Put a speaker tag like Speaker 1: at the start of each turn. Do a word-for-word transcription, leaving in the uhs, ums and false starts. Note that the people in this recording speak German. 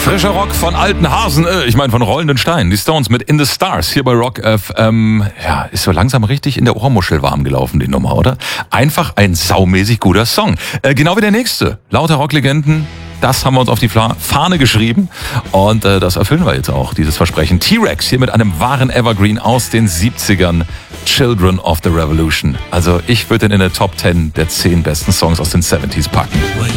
Speaker 1: Frischer Rock von alten Hasen, äh, ich meine von rollenden Steinen. Die Stones mit In the Stars hier bei Rock F M. Ja, ist so langsam richtig in der Ohrmuschel warm gelaufen, die Nummer, oder? Einfach ein saumäßig guter Song. Äh, genau wie der nächste. Lauter Rocklegenden. Das haben wir uns auf die Fahne geschrieben und äh, das erfüllen wir jetzt auch, dieses Versprechen. T-Rex hier mit einem wahren Evergreen aus den siebzigern. Children of the Revolution. Also ich würde ihn in der Top zehn der zehn besten Songs aus den siebzigern packen.